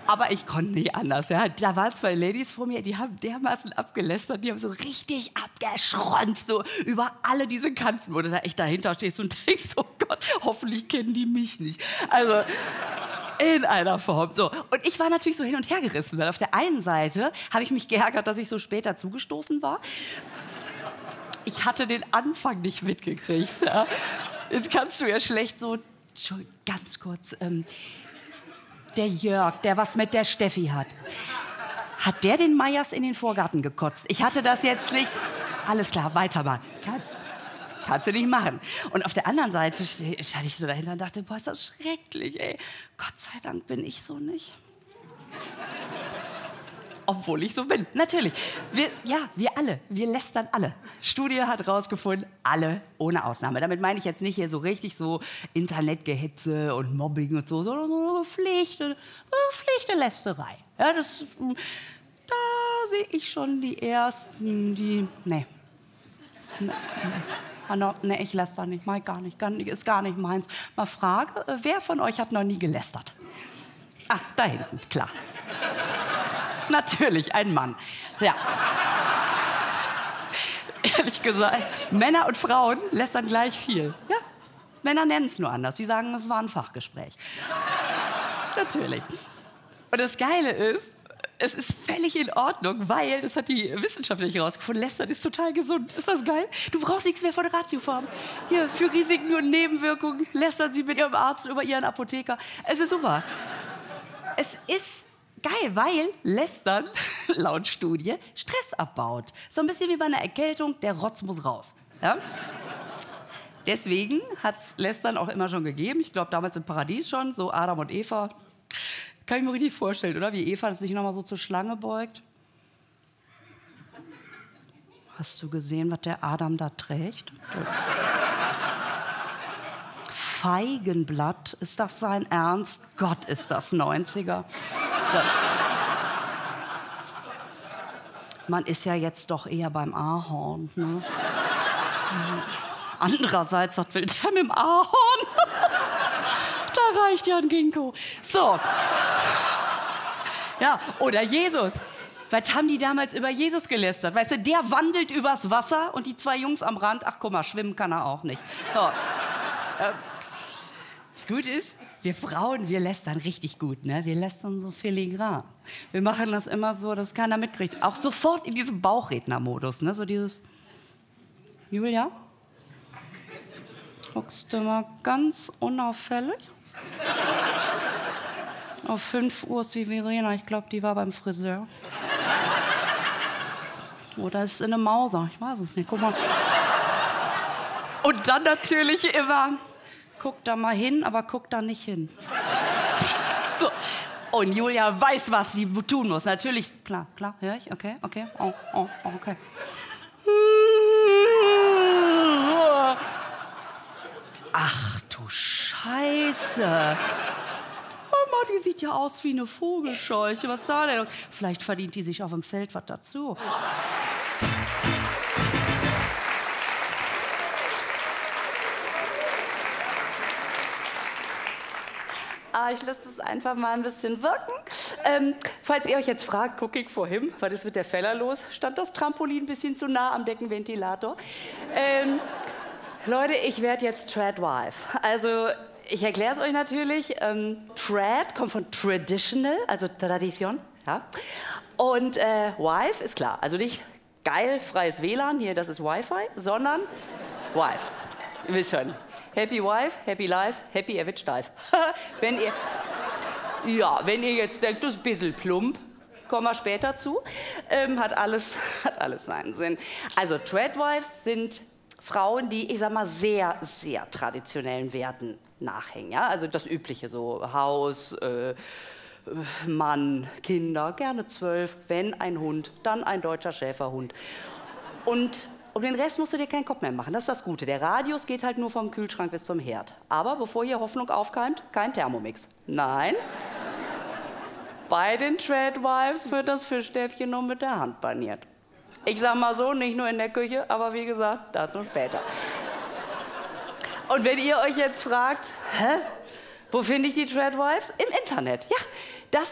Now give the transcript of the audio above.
Aber ich konnte nicht anders. Ja. Da waren 2 Ladies vor mir, die haben dermaßen abgelästert, die haben so richtig abgeschront, so über alle diese Kanten, wo du da echt dahinter stehst und denkst, oh Gott, hoffentlich kennen die mich nicht. Also in einer Form. So. Und ich war natürlich so hin und her gerissen, weil auf der einen Seite habe ich mich geärgert, dass ich so spät dazugestoßen war. Ich hatte den Anfang nicht mitgekriegt. Ja. Jetzt kannst du ja schlecht so, Entschuldigung, ganz kurz, der Jörg, der was mit der Steffi hat der den Meyers in den Vorgarten gekotzt? Ich hatte das jetzt nicht. Alles klar, weitermachen. Kannst du nicht machen. Und auf der anderen Seite stand ich so dahinter und dachte, boah, ist das schrecklich, ey. Gott sei Dank bin ich so nicht. Obwohl ich so bin, natürlich. Wir alle, wir lästern alle. Studie hat rausgefunden, alle ohne Ausnahme. Damit meine ich jetzt nicht hier so richtig so Internetgehetze und Mobbing und so, sondern so eine gepflegte Lästerei. Ja, da sehe ich schon die Ersten, die, nee, ich läster nicht, mal gar nicht, ist gar nicht meins. Mal frage, wer von euch hat noch nie gelästert? Ah, da hinten, klar. Natürlich, ein Mann. Ja. Ehrlich gesagt, Männer und Frauen lästern gleich viel. Ja? Männer nennen es nur anders. Die sagen, es war ein Fachgespräch. Natürlich. Und das Geile ist, es ist völlig in Ordnung, weil, das hat die Wissenschaft nicht herausgefunden, Lästern ist total gesund. Ist das geil? Du brauchst nichts mehr von der Ratioform. Hier, für Risiken und Nebenwirkungen lästern Sie mit Ihrem Arzt über Ihren Apotheker. Es ist super. Es ist geil, weil Lästern, laut Studie, Stress abbaut. So ein bisschen wie bei einer Erkältung, der Rotz muss raus. Ja? Deswegen hat es Lästern auch immer schon gegeben. Ich glaube, damals im Paradies schon, so Adam und Eva. Kann ich mir richtig vorstellen, oder? Wie Eva das nicht noch mal so zur Schlange beugt. Hast du gesehen, was der Adam da trägt? Feigenblatt, ist das sein Ernst? Gott, ist das 90er. Man ist ja jetzt doch eher beim Ahorn. Ne? Andererseits, was will der mit dem Ahorn? Da reicht ja ein Ginkgo. So. Ja, oder Jesus. Was haben die damals über Jesus gelästert? Weißt du, der wandelt übers Wasser und die 2 Jungs am Rand, ach guck mal, schwimmen kann er auch nicht. So. Das Gute ist, wir Frauen, wir lästern richtig gut, ne? Wir lästern so filigran. Wir machen das immer so, dass keiner mitkriegt. Auch sofort in diesem Bauchrednermodus, ne? So dieses, Julia, guckst du mal ganz unauffällig? Auf 5 Uhr ist wie Verena, ich glaube, die war beim Friseur. Oder ist in eine Mauser, ich weiß es nicht, guck mal. Und dann natürlich immer, guck da mal hin, aber guck da nicht hin. So. Und Julia weiß, was sie tun muss. Natürlich, klar, höre ich, okay, oh, okay. Ach du Scheiße. Die sieht ja aus wie eine Vogelscheuche. Was soll denn? Vielleicht verdient die sich auf dem Feld was dazu. Ich lasse das einfach mal ein bisschen wirken. Falls ihr euch jetzt fragt, guck ich vorhin, was ist mit der Feller los? Stand das Trampolin ein bisschen zu nah am Deckenventilator? Leute, ich werde jetzt Tradwife. Also, ich erkläre es euch natürlich. Trad kommt von Traditional, also Tradition. Ja? Und Wife ist klar. Also nicht geil, freies WLAN, hier, das ist Wi-Fi, sondern Wife. Ihr wisst schon. Happy Wife, Happy Life, Happy er wird steif. wenn ihr jetzt denkt, das ist ein bisschen plump, kommen wir später zu, hat alles seinen Sinn. Also Tradwives sind Frauen, die, ich sag mal, sehr, sehr traditionellen Werten nachhängen. Ja? Also das Übliche, so Haus, Mann, Kinder, gerne 12, wenn ein Hund, dann ein deutscher Schäferhund. Und um den Rest musst du dir keinen Kopf mehr machen, das ist das Gute. Der Radius geht halt nur vom Kühlschrank bis zum Herd. Aber bevor hier Hoffnung aufkeimt, kein Thermomix. Nein, bei den Tradwives wird das Fischstäbchen nur mit der Hand paniert. Ich sag mal so, nicht nur in der Küche, aber wie gesagt, dazu später. Und wenn ihr euch jetzt fragt, wo finde ich die Tradwives? Im Internet. Ja, das